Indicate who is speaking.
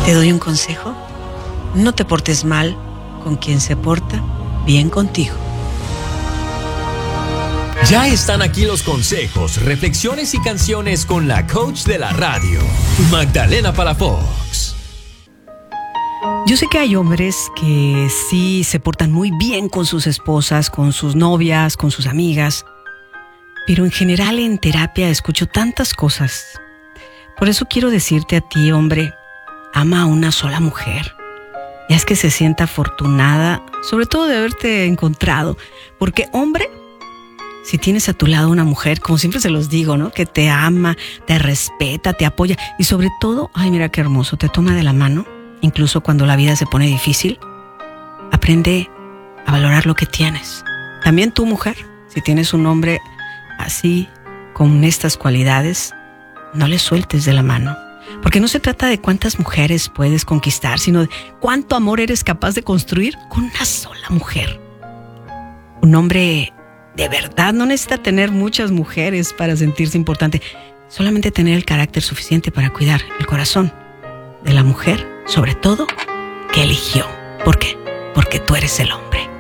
Speaker 1: Te doy un consejo. No te portes mal con quien se porta bien contigo.
Speaker 2: Ya están aquí los consejos, reflexiones y canciones con la coach de la radio, Magdalena Palafox.
Speaker 1: Yo sé que hay hombres que sí se portan muy bien con sus esposas, con sus novias, con sus amigas, pero en general en terapia escucho tantas cosas. Por eso quiero decirte a ti, hombre, ama a una sola mujer. Y haz que se sienta afortunada, sobre todo de haberte encontrado, porque hombre, si tienes a tu lado una mujer, como siempre se los digo, ¿no? Que te ama, te respeta, te apoya y sobre todo, ay, mira qué hermoso, te toma de la mano, incluso cuando la vida se pone difícil. Aprende a valorar lo que tienes. También tu mujer, si tienes un hombre así, con estas cualidades, no le sueltes de la mano. Porque no se trata de cuántas mujeres puedes conquistar, sino de cuánto amor eres capaz de construir con una sola mujer. Un hombre de verdad no necesita tener muchas mujeres para sentirse importante, solamente tener el carácter suficiente para cuidar el corazón de la mujer, sobre todo, que eligió. ¿Por qué? Porque tú eres el hombre.